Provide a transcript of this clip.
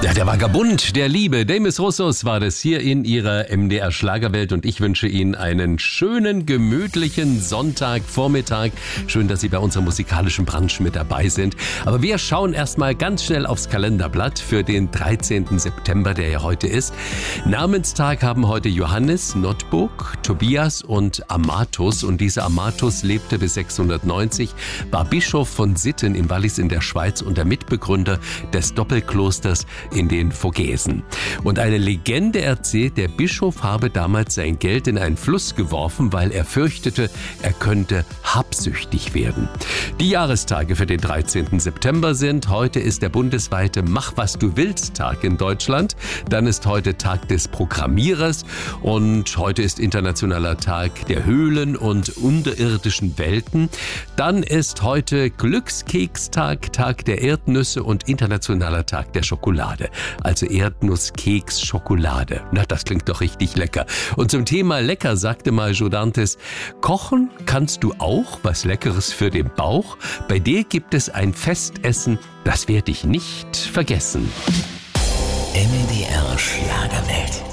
Ja, der Vagabund der Liebe, Demis Roussos war das hier in ihrer MDR Schlagerwelt und ich wünsche Ihnen einen schönen, gemütlichen Sonntagvormittag. Schön, dass Sie bei unserer musikalischen Brunch mit dabei sind. Aber wir schauen erstmal ganz schnell aufs Kalenderblatt für den 13. September, der ja heute ist. Namenstag haben heute Johannes, Notburg, Tobias und Amatus. Und dieser Amatus lebte bis 690, war Bischof von Sitten im Wallis in der Schweiz und der Mitbegründer des Doppelklosters in den Vogesen. Und eine Legende erzählt, der Bischof habe damals sein Geld in einen Fluss geworfen, weil er fürchtete, er könnte habsüchtig werden. Die Jahrestage für den 13. September sind: heute ist der bundesweite Mach-was-du-willst-Tag in Deutschland, dann ist heute Tag des Programmierers und heute ist internationaler Tag der Höhlen und unterirdischen Welten. Dann ist heute Glückskekstag, Tag der Erdnüsse und internationaler Tag der Schokolade. Also Erdnusskeks, Schokolade. Na, das klingt doch richtig lecker. Und zum Thema lecker sagte mal Jodantes: Kochen kannst du auch, was Leckeres für den Bauch. Bei dir gibt es ein Festessen, das werde ich nicht vergessen. MDR Schlagerwelt.